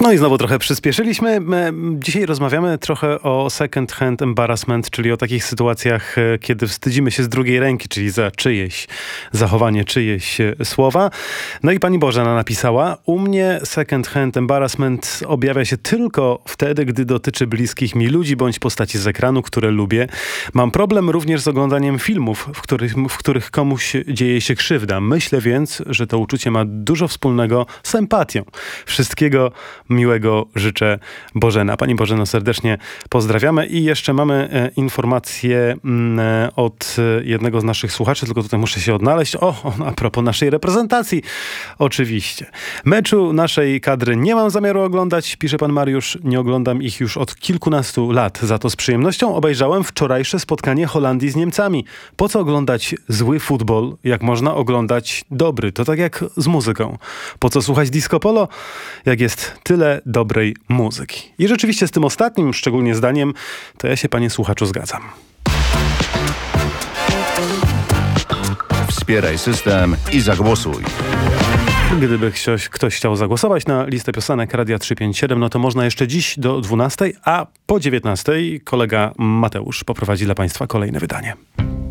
No i znowu trochę przyspieszyliśmy. Dzisiaj rozmawiamy trochę o second hand embarrassment, czyli o takich sytuacjach, kiedy wstydzimy się z drugiej ręki, czyli za czyjeś zachowanie, czyjeś słowa. No i pani Bożena napisała: u mnie second hand embarrassment objawia się tylko wtedy, gdy dotyczy bliskich mi ludzi bądź postaci z ekranu, które lubię. Mam problem również z oglądaniem filmów, w których komuś dzieje się krzywda. Myślę więc, że to uczucie ma dużo wspólnego z empatią. Wszystkiego miłego życzę, Bożena. Pani Bożeno, serdecznie pozdrawiamy. I jeszcze mamy informację od jednego z naszych słuchaczy, tylko tutaj muszę się odnaleźć. A propos naszej reprezentacji. Oczywiście. Meczu naszej kadry nie mam zamiaru oglądać, pisze pan Mariusz. Nie oglądam ich już od kilkunastu lat. Za to z przyjemnością obejrzałem wczorajsze spotkanie Holandii z Niemcami. Po co oglądać zły futbol, jak można oglądać dobry? To tak jak z muzyką. Po co słuchać disco polo, jak jest tyle dobrej muzyki? I rzeczywiście z tym ostatnim, szczególnie zdaniem, to ja się, panie słuchaczu, zgadzam. Wspieraj system i zagłosuj. Gdyby ktoś chciał zagłosować na listę piosenek Radia 357, no to można jeszcze dziś do 12, a po 19 kolega Mateusz poprowadzi dla państwa kolejne wydanie.